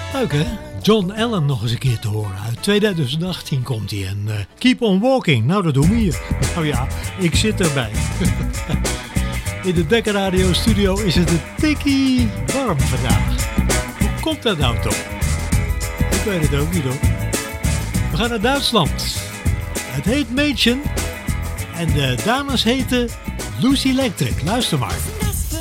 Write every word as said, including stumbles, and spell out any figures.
Leuk hè? John Allen nog eens een keer te horen. Uit tweeduizend achttien komt hij. En uh, Keep on Walking. Nou, dat doen we hier. Nou ja, ik zit erbij. In de Dekker Radio Studio is het een tikkie warm vandaag. Hoe komt dat nou toch? Ik weet het ook niet hoor. We gaan naar Duitsland. Het heet Mädchen. En de dames heten Lucy Electric. Luister maar.